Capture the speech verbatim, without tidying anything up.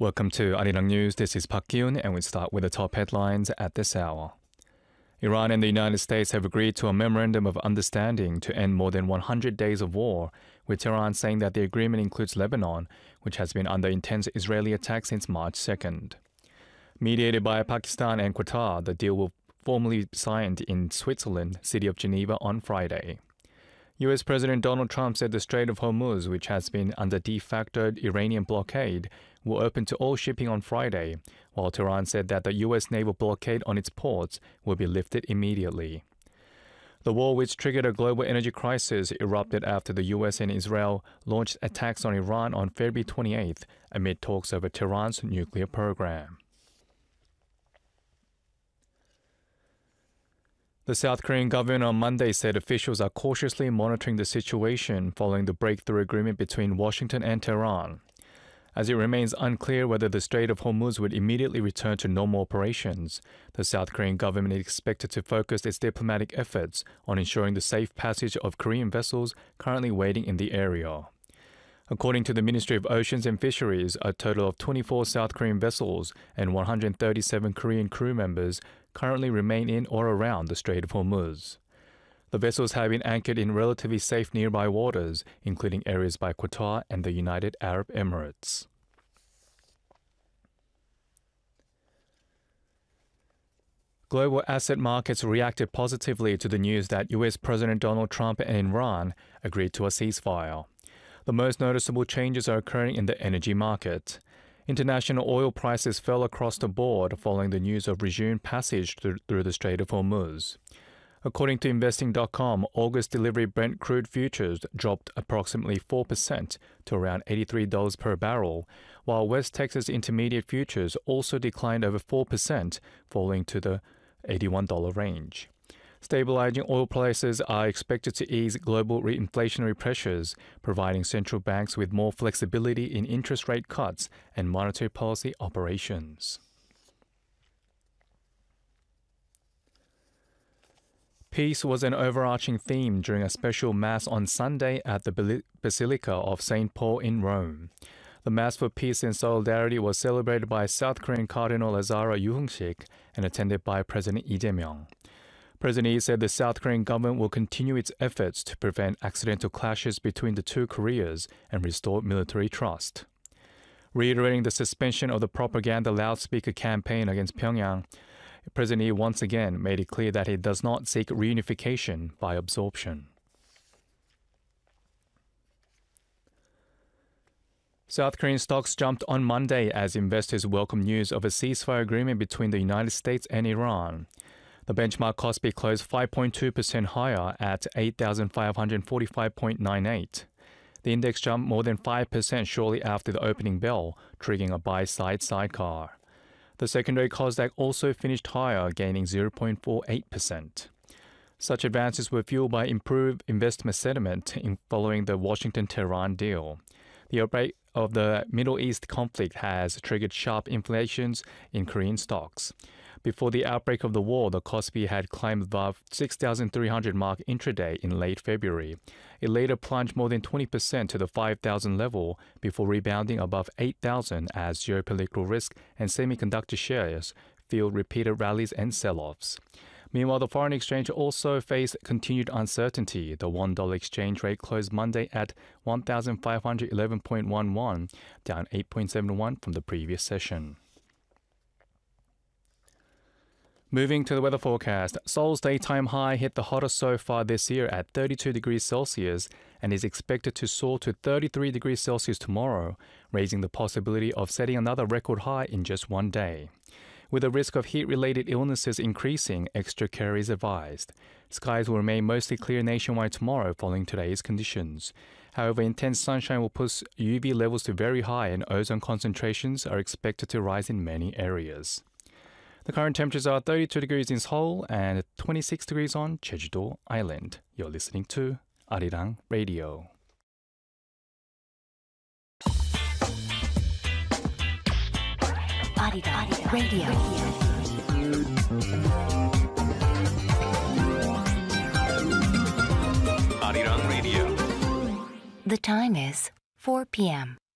Welcome to Arirang News. This is Park Kyun, and we start with the top headlines at this hour. Iran and the United States have agreed to a memorandum of understanding to end more than one hundred days of war, with Tehran saying that the agreement includes Lebanon, which has been under intense Israeli attack since March second. Mediated by Pakistan and Qatar, the deal will formally be signed in Switzerland, city of Geneva, on Friday. U S President Donald Trump said the Strait of Hormuz, which has been under de facto Iranian blockade, will open to all shipping on Friday, while Tehran said that the U S naval blockade on its ports will be lifted immediately. The war, which triggered a global energy crisis, erupted after the U S and Israel launched attacks on Iran on February twenty-eighth amid talks over Tehran's nuclear program. The South Korean government on Monday said officials are cautiously monitoring the situation following the breakthrough agreement between Washington and Tehran. As it remains unclear whether the Strait of Hormuz would immediately return to normal operations, the South Korean government is expected to focus its diplomatic efforts on ensuring the safe passage of Korean vessels currently waiting in the area. According to the Ministry of Oceans and Fisheries, a total of twenty-four South Korean vessels and one hundred thirty-seven Korean crew members currently remain in or around the Strait of Hormuz. The vessels have been anchored in relatively safe nearby waters, including areas by Qatar and the United Arab Emirates. Global asset markets reacted positively to the news that U S President Donald Trump and Iran agreed to a ceasefire. The most noticeable changes are occurring in the energy market. International oil prices fell across the board following the news of resumed passage through, through the Strait of Hormuz. According to investing dot com, August delivery Brent crude futures dropped approximately four percent to around eighty-three dollars per barrel, while West Texas Intermediate futures also declined over four percent, falling to the eighty-one dollars range. Stabilizing oil prices are expected to ease global inflationary pressures, providing central banks with more flexibility in interest rate cuts and monetary policy operations. Peace was an overarching theme during a special Mass on Sunday at the Basilica of Saint Paul in Rome. The Mass for Peace and Solidarity was celebrated by South Korean Cardinal Lazaro Yuhung-sik and attended by President Lee Jae-myung. President Lee said the South Korean government will continue its efforts to prevent accidental clashes between the two Koreas and restore military trust. Reiterating the suspension of the propaganda loudspeaker campaign against Pyongyang, President Lee once again made it clear that he does not seek reunification by absorption. South Korean stocks jumped on Monday as investors welcomed news of a ceasefire agreement between the United States and Iran. The benchmark Kospi closed five point two percent higher at eight thousand five hundred forty-five point nine eight. The index jumped more than five percent shortly after the opening bell, triggering a buy-side sidecar. The secondary Kosdaq also finished higher, gaining zero point four eight percent. Such advances were fueled by improved investment sentiment in following the Washington-Tehran deal. The outbreak of the Middle East conflict has triggered sharp inflations in Korean stocks. Before the outbreak of the war, the Kospi had climbed above six thousand three hundred mark intraday in late February. It later plunged more than twenty percent to the five thousand level before rebounding above eight thousand as geopolitical risk and semiconductor shares fueled repeated rallies and sell-offs. Meanwhile, the foreign exchange also faced continued uncertainty. The one dollar exchange rate closed Monday at one thousand five hundred eleven point one one, down eight point seven one from the previous session. Moving to the weather forecast, Seoul's daytime high hit the hottest so far this year at thirty-two degrees Celsius and is expected to soar to thirty-three degrees Celsius tomorrow, raising the possibility of setting another record high in just one day. With the risk of heat-related illnesses increasing, extra care is advised. Skies will remain mostly clear nationwide tomorrow following today's conditions. However, intense sunshine will push U V levels to very high and ozone concentrations are expected to rise in many areas. The current temperatures are thirty-two degrees in Seoul and twenty-six degrees on Jeju-do Island. You're listening to Arirang Radio. Arirang Radio. Arirang Radio. The time is four p.m.